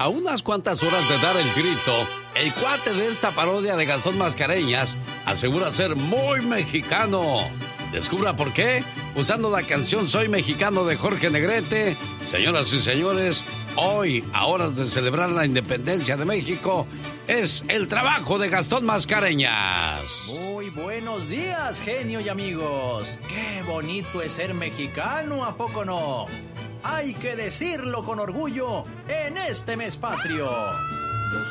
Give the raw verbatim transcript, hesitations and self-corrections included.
A unas cuantas horas de dar el grito, el cuate de esta parodia de Gastón Mascareñas asegura ser muy mexicano. Descubra por qué, usando la canción Soy Mexicano de Jorge Negrete. Señoras y señores, hoy, a horas de celebrar la independencia de México, es el trabajo de Gastón Mascareñas. Muy buenos días, genio y amigos. Qué bonito es ser mexicano, ¿a poco no? Hay que decirlo con orgullo en este mes patrio.